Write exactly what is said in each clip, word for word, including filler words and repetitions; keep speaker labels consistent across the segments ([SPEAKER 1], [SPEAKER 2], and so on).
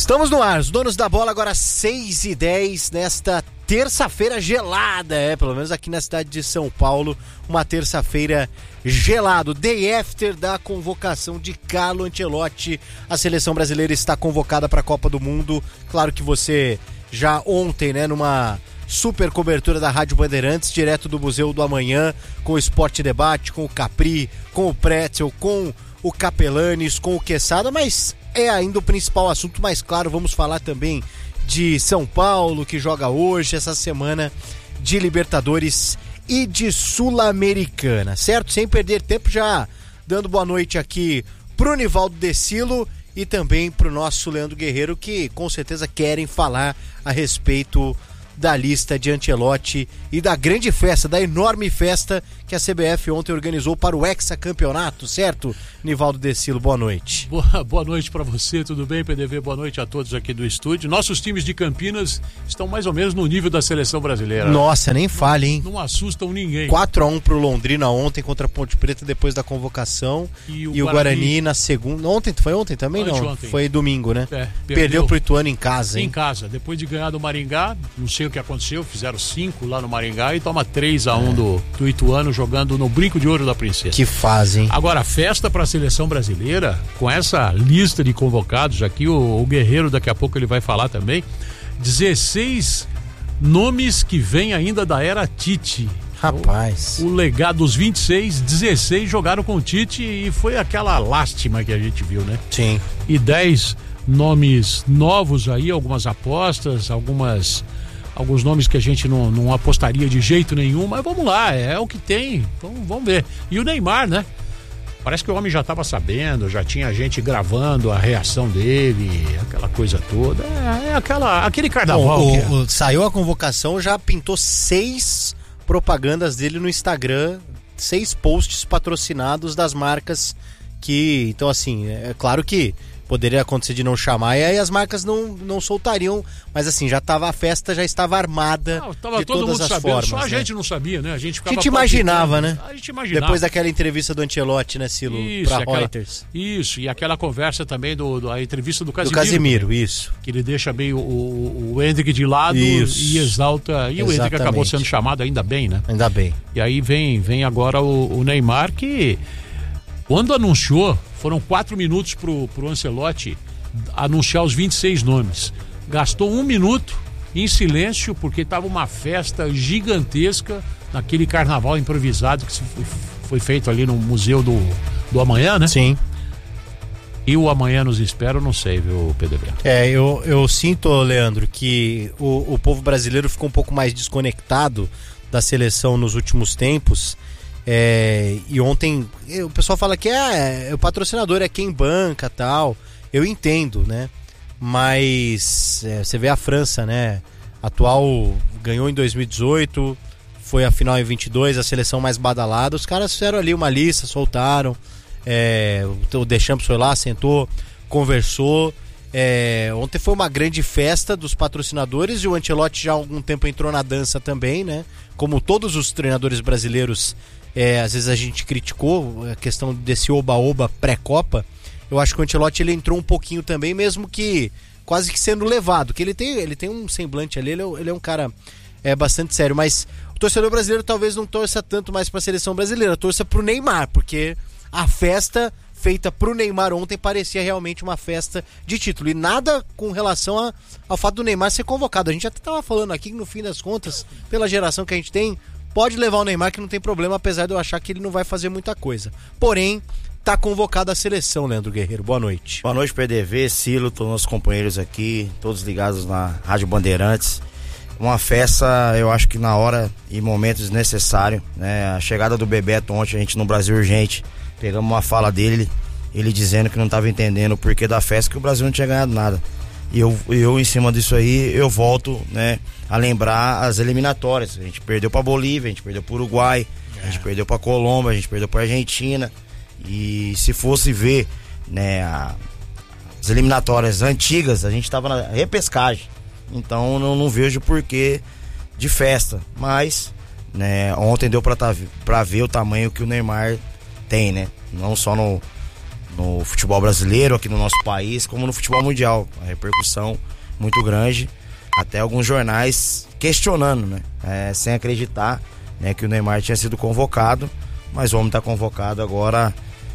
[SPEAKER 1] Estamos no ar, os donos da bola agora seis e dez nesta terça-feira gelada, é, pelo menos aqui na cidade de São Paulo, uma terça-feira gelado, day after da convocação de Carlo Ancelotti. A seleção brasileira está convocada para a Copa do Mundo. Claro que você já ontem, né, numa super cobertura da Rádio Bandeirantes, direto do Museu do Amanhã, com o Esporte Debate, com o Capri, com o Pretzel, com o Capelanes, com o Quesada, mas é ainda o principal assunto. Mais claro, vamos falar também de São Paulo, que joga hoje, essa semana de Libertadores e de Sul-Americana, certo? Sem perder tempo, já dando boa noite aqui pro Nivaldo Decilo e também pro nosso Leandro Guerreiro, que com certeza querem falar a respeito da lista de Ancelotti e da grande festa, da enorme festa que a C B F ontem organizou para o hexacampeonato, certo? Nivaldo Decilo, boa noite.
[SPEAKER 2] Boa, boa noite para você, tudo bem, P D V? Boa noite a todos aqui do estúdio. Nossos times de Campinas estão mais ou menos no nível da seleção brasileira.
[SPEAKER 1] Nossa, nem fale, hein?
[SPEAKER 2] Não, não assustam ninguém.
[SPEAKER 1] quatro a um pro Londrina ontem contra a Ponte Preta depois da convocação. E o, e o Guarani, Guarani na segunda. Ontem, foi ontem também? Não,
[SPEAKER 2] ontem.
[SPEAKER 1] Foi domingo, né?
[SPEAKER 2] É,
[SPEAKER 1] perdeu.
[SPEAKER 2] perdeu
[SPEAKER 1] pro Ituano em casa, hein?
[SPEAKER 2] Em casa, depois de ganhar do Maringá, não sei o que aconteceu, fizeram cinco lá no Maringá e toma três a um é. do, do Ituano, jogando no Brinco de Ouro da Princesa.
[SPEAKER 1] Que fazem.
[SPEAKER 2] Agora, a festa para a seleção brasileira, com essa lista de convocados aqui, o, o Guerreiro daqui a pouco ele vai falar também, dezesseis nomes que vêm ainda da era Tite.
[SPEAKER 1] Rapaz.
[SPEAKER 2] O, o legado dos vinte e seis, dezesseis jogaram com o Tite e foi aquela lástima que a gente viu, né?
[SPEAKER 1] Sim.
[SPEAKER 2] E dez nomes novos aí, algumas apostas, algumas... alguns nomes que a gente não, não apostaria de jeito nenhum, mas vamos lá, é o que tem, então vamos ver. E o Neymar, né? Parece que o homem já estava sabendo, já tinha gente gravando a reação dele, aquela coisa toda, é, é aquela, aquele carnaval.
[SPEAKER 1] Bom,
[SPEAKER 2] que
[SPEAKER 1] o,
[SPEAKER 2] é.
[SPEAKER 1] o, saiu a convocação, já pintou seis propagandas dele no Instagram, seis posts patrocinados das marcas que, então assim, é claro que poderia acontecer de não chamar e aí as marcas não, não soltariam, mas assim, já tava a festa, já estava armada não, tava de
[SPEAKER 2] todo
[SPEAKER 1] todas
[SPEAKER 2] mundo
[SPEAKER 1] as
[SPEAKER 2] sabendo,
[SPEAKER 1] formas.
[SPEAKER 2] Só a
[SPEAKER 1] né?
[SPEAKER 2] gente não sabia, né? A gente ficava
[SPEAKER 1] a gente imaginava, né?
[SPEAKER 2] A gente imaginava.
[SPEAKER 1] Depois daquela entrevista do Ancelotti, né, Silo,
[SPEAKER 2] isso,
[SPEAKER 1] pra
[SPEAKER 2] aquela,
[SPEAKER 1] Reuters.
[SPEAKER 2] Isso, e aquela conversa também do, do a entrevista do Casimiro.
[SPEAKER 1] Do Casimiro, isso.
[SPEAKER 2] Que ele deixa bem o, o, o Hendrick de lado isso. e exalta, e Exatamente. O Hendrick acabou sendo chamado, ainda bem, né?
[SPEAKER 1] Ainda bem.
[SPEAKER 2] E aí vem, vem agora o, o Neymar, que quando anunciou, foram quatro minutos pro, pro Ancelotti anunciar os vinte e seis nomes. Gastou um minuto em silêncio, porque estava uma festa gigantesca naquele carnaval improvisado que foi feito ali no Museu do, do Amanhã, né?
[SPEAKER 1] Sim.
[SPEAKER 2] E o Amanhã nos espera, eu não sei, viu, P D B?
[SPEAKER 1] É, eu, eu sinto, Leandro, que o, o povo brasileiro ficou um pouco mais desconectado da seleção nos últimos tempos. É, e ontem o pessoal fala que é, o patrocinador é quem banca, tal. Eu entendo, né? Mas é, você vê a França, né? Atual, ganhou em dois mil e dezoito, foi a final em vinte e dois, a seleção mais badalada. Os caras fizeram ali uma lista, soltaram. É, o Deschamps foi lá, sentou, conversou. É, ontem foi uma grande festa dos patrocinadores e o Ancelotti já há algum tempo entrou na dança também, né? Como todos os treinadores brasileiros, é, às vezes a gente criticou a questão desse oba-oba pré-copa. Eu acho que o Ancelotti ele entrou um pouquinho também, mesmo que quase que sendo levado, que ele tem, ele tem um semblante ali, ele é, ele é um cara é, bastante sério, mas o torcedor brasileiro talvez não torça tanto mais para a seleção brasileira, torça pro Neymar, porque a festa feita pro Neymar ontem parecia realmente uma festa de título, e nada com relação a, ao fato do Neymar ser convocado. A gente até tava falando aqui que no fim das contas, pela geração que a gente tem, pode levar o Neymar que não tem problema, apesar de eu achar que ele não vai fazer muita coisa. Porém, tá convocada a seleção, Leandro Guerreiro. Boa noite.
[SPEAKER 3] Boa noite, P D V, Silo, todos os nossos companheiros aqui, todos ligados na Rádio Bandeirantes. Uma festa, eu acho que na hora e momento desnecessário, né? A chegada do Bebeto ontem, a gente no Brasil Urgente, pegamos uma fala dele, ele dizendo que não estava entendendo o porquê da festa, que o Brasil não tinha ganhado nada. E eu, eu em cima disso aí, eu volto, né, a lembrar as eliminatórias. A gente perdeu pra Bolívia, a gente perdeu pro Uruguai, é. a gente perdeu pra Colômbia, a gente perdeu pra Argentina. E se fosse ver, né, a, as eliminatórias antigas, a gente estava na repescagem. Então não, não vejo porquê de festa. Mas, né, ontem deu pra, tá, pra ver o tamanho que o Neymar tem, né? Não só no, no futebol brasileiro, aqui no nosso país, como no futebol mundial. A repercussão muito grande, até alguns jornais questionando, né? É, sem acreditar, né, que o Neymar tinha sido convocado, mas o homem está convocado agora.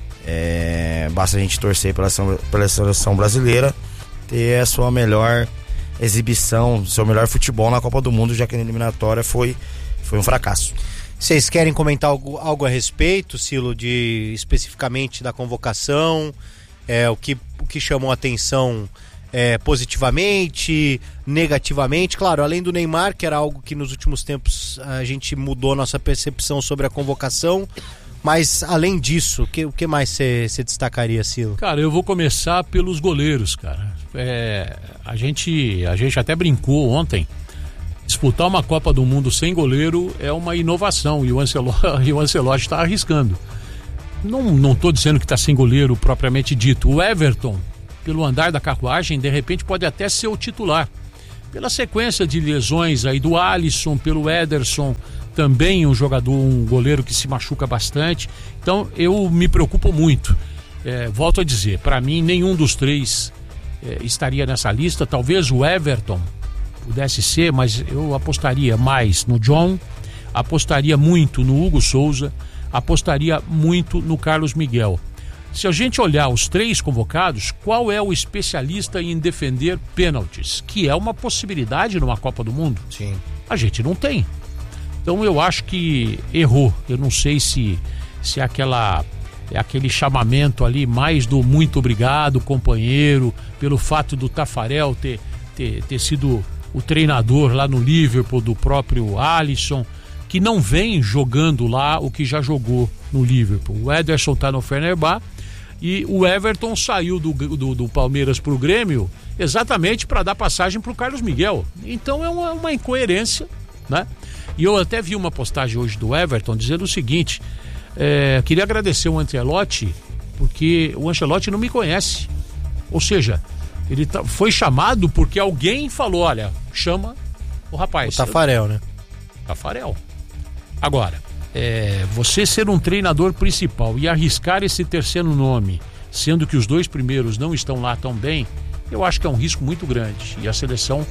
[SPEAKER 3] É, basta a gente torcer pela, pela seleção brasileira ter a sua melhor exibição, seu melhor futebol na Copa do Mundo, já que a eliminatória foi, foi um fracasso.
[SPEAKER 1] Vocês querem comentar algo, algo a respeito, Silo, de especificamente da convocação, é, o, que, o que chamou a atenção é, positivamente, negativamente? Claro, além do Neymar, que era algo que nos últimos tempos a gente mudou nossa percepção sobre a convocação, mas além disso, o que, o que mais você destacaria, Silo?
[SPEAKER 2] Cara, eu vou começar pelos goleiros, cara. É, a, gente, a gente até brincou ontem. Disputar uma Copa do Mundo sem goleiro é uma inovação e o Ancelotti, o Ancelotti está arriscando. Não, não tô dizendo que está sem goleiro propriamente dito. O Everton, pelo andar da carruagem, de repente pode até ser o titular. Pela sequência de lesões aí do Alisson, pelo Ederson, também um jogador, um goleiro que se machuca bastante. Então eu me preocupo muito. É, volto a dizer, para mim nenhum dos três é, estaria nessa lista. Talvez o Everton pudesse ser, mas eu apostaria mais no John, apostaria muito no Hugo Souza, apostaria muito no Carlos Miguel. Se a gente olhar os três convocados, qual é o especialista em defender pênaltis? Que é uma possibilidade numa Copa do Mundo?
[SPEAKER 1] Sim.
[SPEAKER 2] A gente não tem. Então eu acho que errou. Eu não sei se, se é, aquela, é aquele chamamento ali mais do muito obrigado, companheiro, pelo fato do Tafarel ter, ter, ter sido o treinador lá no Liverpool do próprio Alisson, que não vem jogando lá o que já jogou no Liverpool. O Ederson tá no Fenerbahçe e o Everton saiu do, do, do Palmeiras pro Grêmio exatamente para dar passagem pro Carlos Miguel. Então é uma, uma incoerência, né? E eu até vi uma postagem hoje do Everton dizendo o seguinte, é, queria agradecer o Ancelotti, porque o Ancelotti não me conhece. Ou seja, ele tá, foi chamado porque alguém falou, olha, chama o rapaz.
[SPEAKER 1] O Tafarel, né?
[SPEAKER 2] Tafarel. Agora, é, você ser um treinador principal e arriscar esse terceiro nome, sendo que os dois primeiros não estão lá tão bem, eu acho que é um risco muito grande. E a seleção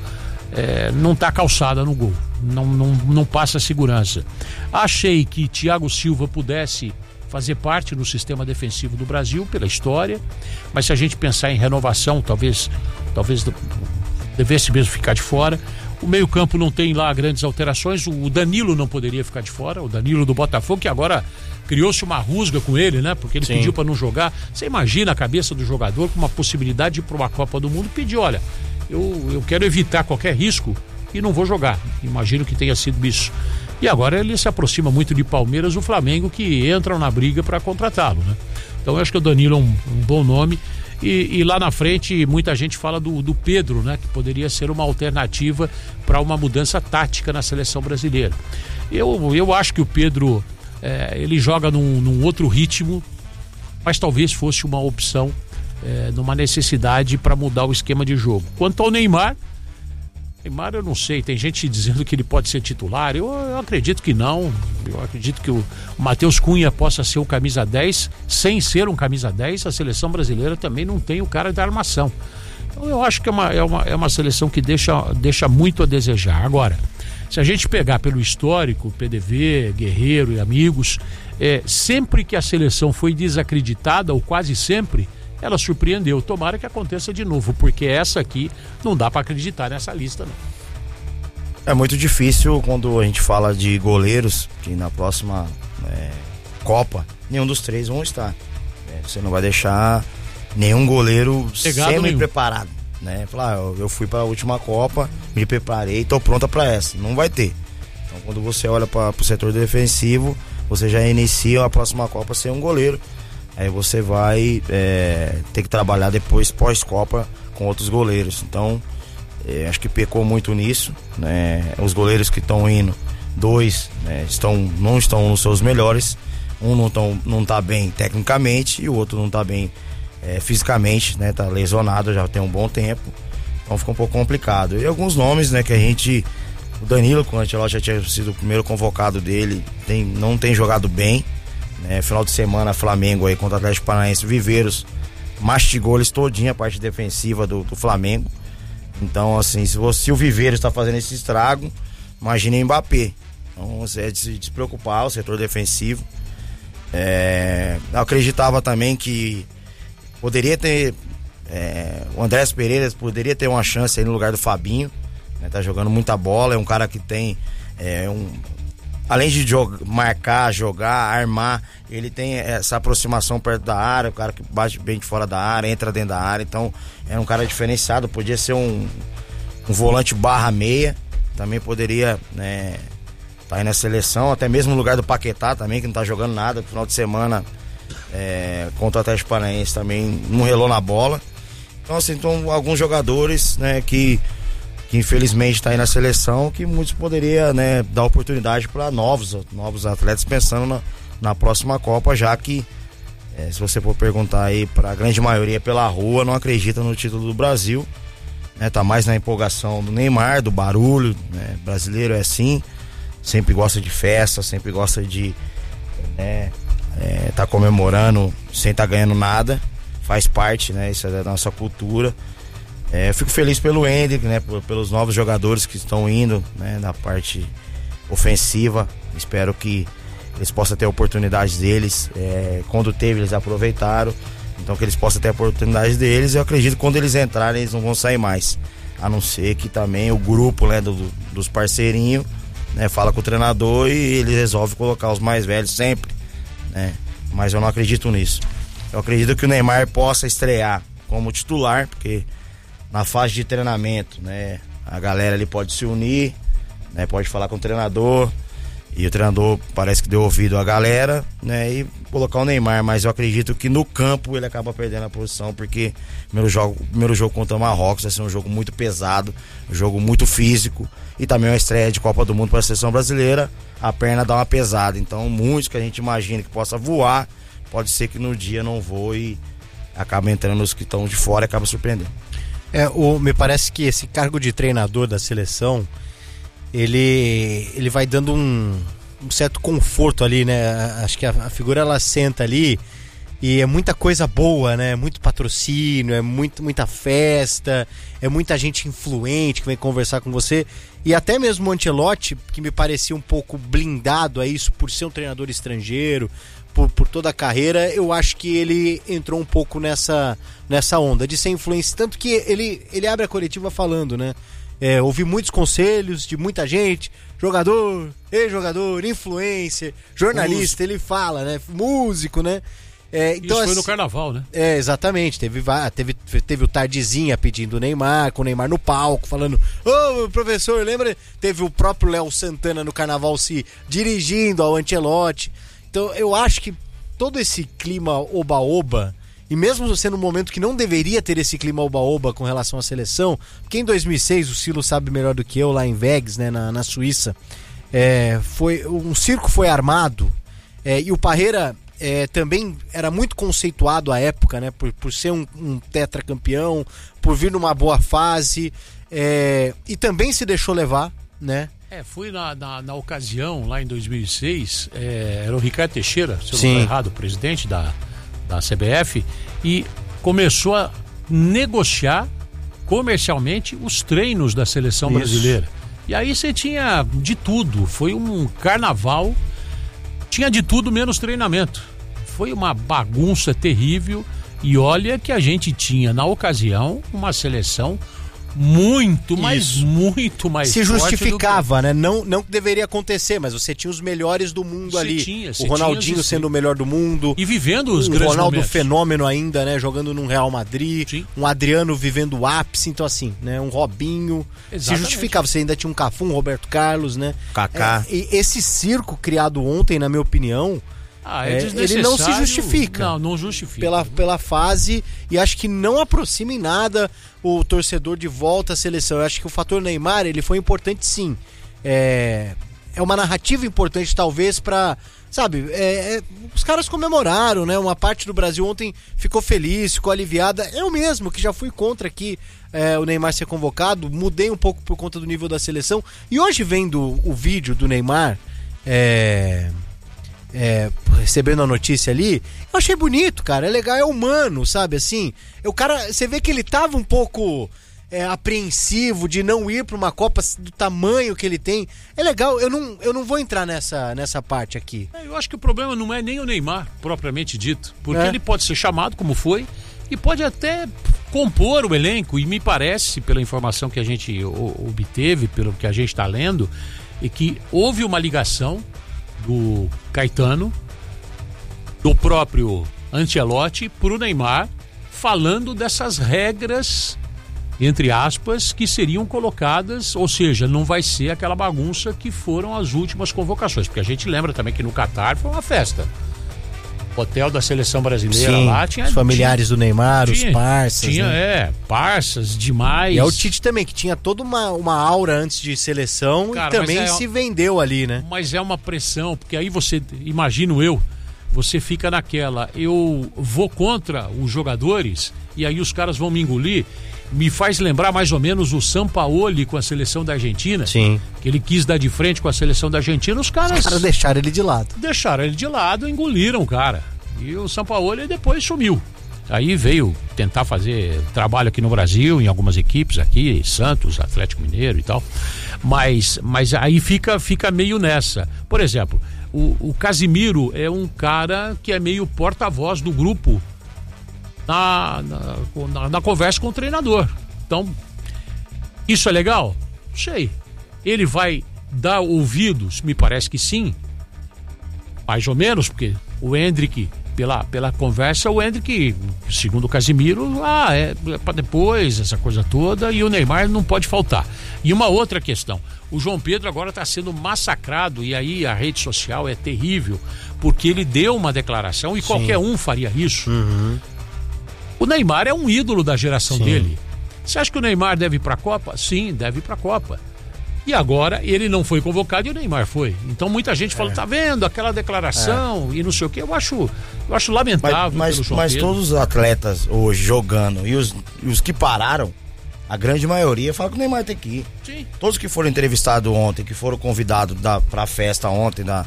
[SPEAKER 2] é, não está calçada no gol. Não, não, não passa segurança. Achei que Thiago Silva pudesse fazer parte no sistema defensivo do Brasil pela história, mas se a gente pensar em renovação, talvez, talvez devesse mesmo ficar de fora. O meio-campo não tem lá grandes alterações. O Danilo não poderia ficar de fora. O Danilo do Botafogo, que agora criou-se uma rusga com ele, né? Porque ele Sim. pediu para não jogar. Você imagina a cabeça do jogador com uma possibilidade de ir para uma Copa do Mundo pedir, olha, eu, eu quero evitar qualquer risco e não vou jogar. Imagino que tenha sido isso. E agora ele se aproxima muito de Palmeiras, o Flamengo, que entram na briga para contratá-lo, né? Então eu acho que o Danilo é um, um bom nome. E, e lá na frente muita gente fala do, do Pedro, né? Que poderia ser uma alternativa para uma mudança tática na seleção brasileira. Eu, eu acho que o Pedro é, ele joga num, num outro ritmo, mas talvez fosse uma opção, é, numa necessidade para mudar o esquema de jogo. Quanto ao Neymar, Neymar eu não sei, tem gente dizendo que ele pode ser titular, eu, eu acredito que não. Eu acredito que o, o Matheus Cunha possa ser um camisa dez, sem ser um camisa dez, a seleção brasileira também não tem o cara da armação. Então eu acho que é uma, é uma, é uma seleção que deixa, deixa muito a desejar. Agora, se a gente pegar pelo histórico, P D V, Guerreiro e amigos, é, sempre que a seleção foi desacreditada, ou quase sempre, ela surpreendeu. Tomara que aconteça de novo, porque essa aqui não dá para acreditar nessa lista, não.
[SPEAKER 3] É muito difícil quando a gente fala de goleiros, que na próxima é, Copa, nenhum dos três vão estar. É, você não vai deixar nenhum goleiro semi-preparado, né? Falar, ah, eu fui para a última Copa, me preparei, tô pronta para essa. Não vai ter. Então quando você olha para o setor defensivo, você já inicia a próxima Copa sem um goleiro. Aí você vai é, ter que trabalhar depois pós-Copa com outros goleiros. Então é, acho que pecou muito nisso, né? Os goleiros que estão indo, dois, né, estão, não estão nos seus melhores. Um não, tão, não tá bem tecnicamente e o outro não tá bem é, fisicamente, né? Tá lesionado já tem um bom tempo. Então fica um pouco complicado. E alguns nomes, né, que a gente... O Danilo, quando o Ancelotti já tinha sido o primeiro convocado dele, tem, não tem jogado bem. É, final de semana, Flamengo aí contra o Atlético Paranaense, Viveiros mastigou eles todinha a parte defensiva do, do Flamengo. Então, assim, se, você, se o Viveiro está fazendo esse estrago, imagine o Mbappé. Então, você é de se despreocupar, o setor defensivo. É, eu acreditava também que poderia ter é, o Andrés Pereira poderia ter uma chance aí no lugar do Fabinho, né? Tá jogando muita bola, é um cara que tem é, um, além de jogar, marcar, jogar, armar, ele tem essa aproximação perto da área, o cara que bate bem de fora da área, entra dentro da área, então é um cara diferenciado, podia ser um, um volante barra meia, também poderia, né, tá aí na seleção, até mesmo no lugar do Paquetá também, que não tá jogando nada, no final de semana é, contra o Atlético Paranaense também não relou na bola. Então, assim, então, alguns jogadores, né, que, que infelizmente tá aí na seleção, que muitos poderiam, né, dar oportunidade para novos, novos atletas pensando na, na próxima Copa, já que é, se você for perguntar aí para a grande maioria pela rua, não acredita no título do Brasil, né, tá mais na empolgação do Neymar, do barulho, né, brasileiro é assim, sempre gosta de festa, sempre gosta de né, é, tá comemorando sem tá ganhando nada, faz parte, né, isso é da nossa cultura. É, eu fico feliz pelo Hendrick, né, pelos novos jogadores que estão indo, né, na parte ofensiva. Espero que eles possam ter oportunidades deles. É, quando teve, eles aproveitaram. Então que eles possam ter a oportunidade deles. Eu acredito que quando eles entrarem, eles não vão sair mais. A não ser que também o grupo, né, do, dos parceirinhos, né, fala com o treinador e ele resolve colocar os mais velhos sempre, né? Mas eu não acredito nisso. Eu acredito que o Neymar possa estrear como titular, porque na fase de treinamento, né, a galera ali pode se unir, né, pode falar com o treinador e o treinador parece que deu ouvido à galera, né, e colocar o Neymar, mas eu acredito que no campo ele acaba perdendo a posição, porque o primeiro jogo, primeiro jogo contra o Marrocos vai ser um jogo muito pesado, um jogo muito físico e também uma estreia de Copa do Mundo para a seleção brasileira, a perna dá uma pesada, então muitos que a gente imagina que possa voar, pode ser que no dia não voe e acaba entrando os que estão de fora e acaba surpreendendo.
[SPEAKER 1] É, o, me parece que esse cargo de treinador da seleção, ele, ele vai dando um, um certo conforto ali, né? Acho que a, a figura ela senta ali e é muita coisa boa, né? Muito patrocínio, é muito, muita festa, é muita gente influente que vem conversar com você. E até mesmo o Ancelotti, que me parecia um pouco blindado a isso por ser um treinador estrangeiro, Por, por toda a carreira, eu acho que ele entrou um pouco nessa, nessa onda de ser influência, tanto que ele, ele abre a coletiva falando, né? É, ouvi muitos conselhos de muita gente, jogador, ex-jogador, influencer, jornalista, músico. Ele fala, né? Músico, né? É, então,
[SPEAKER 2] isso foi
[SPEAKER 1] assim,
[SPEAKER 2] no carnaval, né?
[SPEAKER 1] É, exatamente, teve, teve, teve o Tardezinha pedindo o Neymar, com o Neymar no palco, falando, ô, oh, professor, lembra? Teve o próprio Léo Santana no carnaval se dirigindo ao Ancelotti. Então eu acho que todo esse clima oba-oba, e mesmo sendo um momento que não deveria ter esse clima oba-oba com relação à seleção, porque em dois mil e seis, o Silo sabe melhor do que eu, lá em Vegas, né, na, na Suíça, é, foi, um circo foi armado, é, e o Parreira é, também era muito conceituado à época, né, por, por ser um, um tetracampeão, por vir numa boa fase, é, e também se deixou levar, né?
[SPEAKER 2] É, fui na, na, na ocasião, lá em dois mil e seis, é, era o Ricardo Teixeira, se eu
[SPEAKER 1] Sim.
[SPEAKER 2] não estou errado, o presidente da, da C B F, e começou a negociar comercialmente os treinos da seleção
[SPEAKER 1] Isso.
[SPEAKER 2] brasileira. E aí você tinha de tudo, foi um carnaval, tinha de tudo menos treinamento. Foi uma bagunça terrível e olha que a gente tinha, na ocasião, uma seleção muito, mas
[SPEAKER 1] Isso.
[SPEAKER 2] muito mais
[SPEAKER 1] se
[SPEAKER 2] forte
[SPEAKER 1] justificava,
[SPEAKER 2] do que...
[SPEAKER 1] né? Não, não que deveria acontecer, mas você tinha os melhores do mundo
[SPEAKER 2] Você
[SPEAKER 1] ali.
[SPEAKER 2] tinha,
[SPEAKER 1] o
[SPEAKER 2] você
[SPEAKER 1] Ronaldinho
[SPEAKER 2] tinha,
[SPEAKER 1] sendo o melhor do mundo.
[SPEAKER 2] E vivendo os
[SPEAKER 1] o
[SPEAKER 2] grandes
[SPEAKER 1] Ronaldo
[SPEAKER 2] momentos.
[SPEAKER 1] Fenômeno ainda, né? Jogando num Real Madrid.
[SPEAKER 2] Sim.
[SPEAKER 1] Um Adriano vivendo o ápice. Então, assim, né? Um Robinho.
[SPEAKER 2] Exatamente.
[SPEAKER 1] Se justificava. Você ainda tinha um Cafu, um Roberto Carlos, né?
[SPEAKER 3] Kaká.
[SPEAKER 1] É, e esse circo criado ontem, na minha opinião,
[SPEAKER 2] Ah, é
[SPEAKER 1] é, ele não se justifica.
[SPEAKER 2] Não, não justifica.
[SPEAKER 1] Pela, pela fase, e acho que não aproxima em nada o torcedor de volta à seleção. Eu acho que o fator Neymar, ele foi importante sim. É, é uma narrativa importante talvez pra, sabe, é, é, os caras comemoraram, né? Uma parte do Brasil ontem ficou feliz, ficou aliviada. Eu mesmo, que já fui contra aqui é, o Neymar ser convocado, mudei um pouco por conta do nível da seleção. E hoje vendo o vídeo do Neymar, é... é, recebendo a notícia ali, eu achei bonito, cara, é legal, é humano, sabe, assim, o cara, você vê que ele tava um pouco é, apreensivo de não ir pra uma Copa do tamanho que ele tem, é legal, eu não, eu não vou entrar nessa, nessa parte aqui.
[SPEAKER 2] É, eu acho que o problema não é nem o Neymar, propriamente dito, porque
[SPEAKER 1] é.
[SPEAKER 2] ele pode ser chamado como foi, e pode até compor o elenco, e me parece, pela informação que a gente obteve, pelo que a gente está lendo, e que houve uma ligação do Caetano, do próprio Ancelotti, pro Neymar, falando dessas regras, entre aspas, que seriam colocadas, ou seja, não vai ser aquela bagunça que foram as últimas convocações, porque a gente lembra também que no Catar foi uma festa. Hotel da seleção brasileira. Sim, lá tinha
[SPEAKER 1] os familiares tinha, do Neymar, tinha, os parças.
[SPEAKER 2] Tinha,
[SPEAKER 1] né?
[SPEAKER 2] é, parças demais.
[SPEAKER 1] E é o Tite também, que tinha toda uma, uma aura antes de seleção. Cara, e também é, se vendeu ali, né?
[SPEAKER 2] Mas é uma pressão, porque aí você, imagino eu, você fica naquela, eu vou contra os jogadores e aí os caras vão me engolir. Me faz lembrar mais ou menos o Sampaoli com a seleção da Argentina.
[SPEAKER 1] Sim.
[SPEAKER 2] Que ele quis dar de frente com a seleção da Argentina. Os caras,
[SPEAKER 1] os caras deixaram ele de lado.
[SPEAKER 2] Deixaram ele de lado, engoliram o cara. E o Sampaoli depois sumiu. Aí veio tentar fazer trabalho aqui no Brasil, em algumas equipes aqui, Santos, Atlético Mineiro e tal. Mas, mas aí fica, fica meio nessa. Por exemplo, o, o Casimiro é um cara que é meio porta-voz do grupo. Na, na, na conversa com o treinador. Então, isso é legal? Não sei. Ele vai dar ouvidos? Me parece que sim. Mais ou menos, porque o Endrick, pela, pela conversa, o Endrick, segundo o Casimiro, ah, é, é para depois, essa coisa toda, e o Neymar não pode faltar. E uma outra questão, o João Pedro agora está sendo massacrado, e aí a rede social é terrível, porque ele deu uma declaração e sim. Qualquer um faria isso.
[SPEAKER 1] Uhum.
[SPEAKER 2] O Neymar é um ídolo da geração
[SPEAKER 1] Sim.
[SPEAKER 2] dele. Você acha que o Neymar deve ir para a Copa? Sim, deve ir para a Copa. E agora ele não foi convocado e o Neymar foi. Então muita gente fala, é. tá vendo aquela declaração é. e não sei o que. Eu acho, eu acho lamentável.
[SPEAKER 3] Mas,
[SPEAKER 2] pelo
[SPEAKER 3] mas,
[SPEAKER 2] João
[SPEAKER 3] mas
[SPEAKER 2] Pedro.
[SPEAKER 3] todos os atletas hoje jogando e os, e os que pararam, a grande maioria fala que o Neymar tem que ir.
[SPEAKER 2] Sim.
[SPEAKER 3] Todos que foram entrevistados ontem, que foram convidados para a festa ontem, da,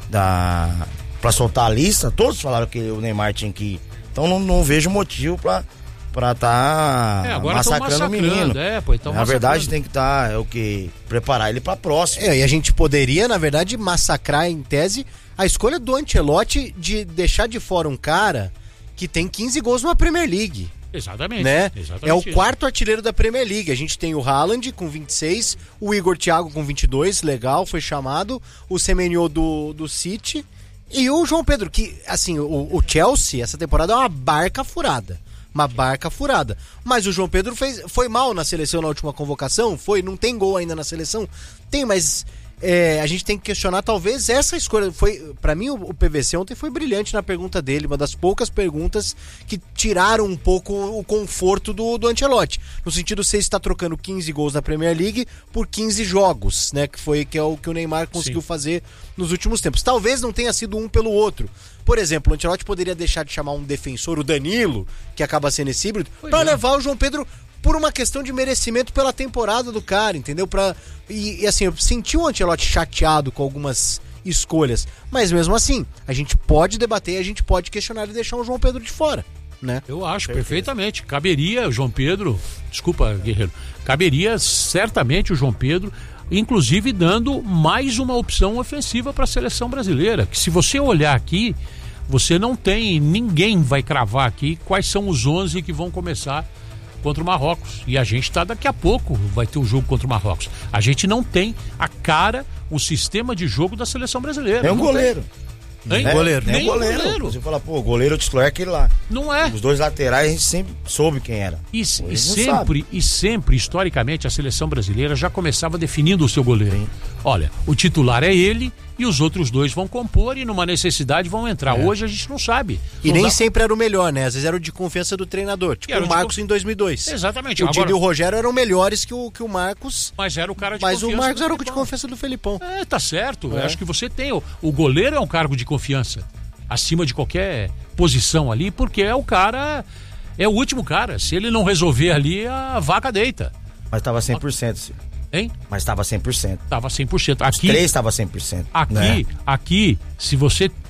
[SPEAKER 3] da, para soltar a lista, todos falaram que o Neymar tinha que ir. Então não, não vejo motivo pra para tá
[SPEAKER 2] é,
[SPEAKER 3] massacrando, massacrando o menino.
[SPEAKER 2] É, pô, então
[SPEAKER 3] na verdade tem que estar tá, é o que preparar ele para próxima.
[SPEAKER 1] É, e a gente poderia, na verdade, massacrar em tese a escolha do Ancelotti de deixar de fora um cara que tem quinze gols numa Premier League.
[SPEAKER 2] Exatamente,
[SPEAKER 1] né?
[SPEAKER 2] Exatamente
[SPEAKER 1] é o
[SPEAKER 2] isso.
[SPEAKER 1] quarto artilheiro da Premier League. A gente tem o Haaland com vinte e seis, o Igor Thiago com vinte e dois, legal, foi chamado, o Semenyo do, do City e o João Pedro, que, assim, o, o Chelsea, essa temporada é uma barca furada. Uma barca furada. Mas o João Pedro fez, foi mal na seleção na última convocação? Foi, não tem gol ainda na seleção? Tem, mas é, a gente tem que questionar talvez essa escolha. Foi, pra mim, o, o P V C ontem foi brilhante na pergunta dele, uma das poucas perguntas que tiraram um pouco o conforto do, do Ancelotti. No sentido, você está trocando quinze gols na Premier League por quinze jogos, né? Que foi que é o que o Neymar conseguiu Sim. fazer nos últimos tempos. Talvez não tenha sido um pelo outro. Por exemplo, o Ancelotti poderia deixar de chamar um defensor, o Danilo, que acaba sendo esse híbrido, para é. levar o João Pedro por uma questão de merecimento pela temporada do cara, entendeu? Pra, e, e assim, eu senti o Ancelotti chateado com algumas escolhas, mas mesmo assim, a gente pode debater, a gente pode questionar e deixar o João Pedro de fora, né?
[SPEAKER 2] Eu acho, Perfeito. perfeitamente. Caberia o João Pedro, desculpa, Guerreiro, caberia certamente o João Pedro, inclusive dando mais uma opção ofensiva para a seleção brasileira, que se você olhar aqui, você não tem, ninguém vai cravar aqui quais são os onze que vão começar contra o Marrocos. E a gente está daqui a pouco, vai ter o jogo contra o Marrocos. A gente não tem a cara, o sistema de jogo da seleção brasileira.
[SPEAKER 3] É um goleiro.
[SPEAKER 2] Nem
[SPEAKER 3] é,
[SPEAKER 2] goleiro.
[SPEAKER 3] Nem, nem goleiro. goleiro. Você fala, pô, o goleiro titular é aquele lá.
[SPEAKER 2] Não é.
[SPEAKER 3] Os dois laterais a gente sempre soube quem era.
[SPEAKER 2] E, e sempre, e sempre, historicamente, a seleção brasileira já começava definindo o seu goleiro. Sim. Olha, o titular é ele e os outros dois vão compor e numa necessidade vão entrar. É. Hoje a gente não sabe.
[SPEAKER 1] E
[SPEAKER 2] não
[SPEAKER 1] nem
[SPEAKER 2] dá...
[SPEAKER 1] sempre era o melhor, né? Às vezes era o de confiança do treinador. Tipo o Marcos de... em dois mil e dois.
[SPEAKER 2] Exatamente.
[SPEAKER 1] O Agora... Didi e o Rogério eram melhores que o, que o Marcos.
[SPEAKER 2] Mas era o cara de
[SPEAKER 1] mas
[SPEAKER 2] confiança.
[SPEAKER 1] Mas o Marcos era o de confiança do Felipão.
[SPEAKER 2] É, tá certo. É. Eu acho que você tem. O, o goleiro é um cargo de confiança. Acima de qualquer posição ali, porque é o cara, é o último cara. Se ele não resolver ali, a vaca deita.
[SPEAKER 3] Mas tava cem por cento, Ciro.
[SPEAKER 2] Hein?
[SPEAKER 3] Mas tava cem por cento.
[SPEAKER 2] Tava cem por cento. Aqui,
[SPEAKER 3] Os três tava cem por cento.
[SPEAKER 2] Aqui,
[SPEAKER 3] né?
[SPEAKER 2] aqui, se você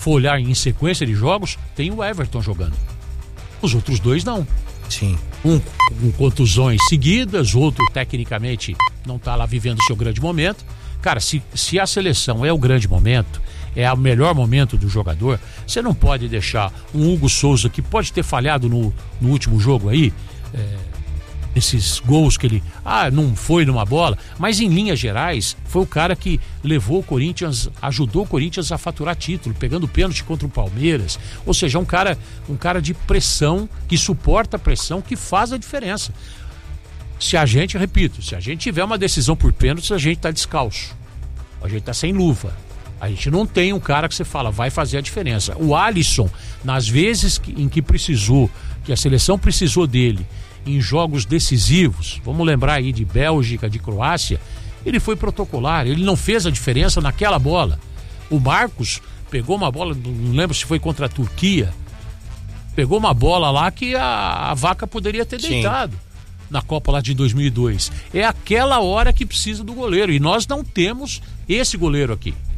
[SPEAKER 2] for olhar em sequência de jogos, tem o Everton jogando. Os outros dois não.
[SPEAKER 1] Sim.
[SPEAKER 2] Um com contusões seguidas, outro tecnicamente não está lá vivendo o seu grande momento. Cara, se, se a seleção é o grande momento, é o melhor momento do jogador, você não pode deixar um Hugo Souza, que pode ter falhado no, no último jogo aí, é, esses gols que ele, ah, não foi numa bola, mas em linhas gerais, foi o cara que levou o Corinthians, ajudou o Corinthians a faturar título, pegando pênalti contra o Palmeiras, ou seja, um cara, um cara de pressão, que suporta a pressão, que faz a diferença. Se a gente, repito, se a gente tiver uma decisão por pênaltis, a gente tá descalço, a gente tá sem luva, a gente não tem um cara que você fala, vai fazer a diferença. O Alisson, nas vezes que, em que precisou, que a seleção precisou dele, em jogos decisivos, vamos lembrar aí de Bélgica, de Croácia, ele foi protocolar, ele não fez a diferença naquela bola. O Marcos pegou uma bola, não lembro se foi contra a Turquia, pegou uma bola lá que a, a vaca poderia ter deitado. Sim. Na Copa lá de dois mil e dois. É aquela hora que precisa do goleiro, e nós não temos esse goleiro aqui.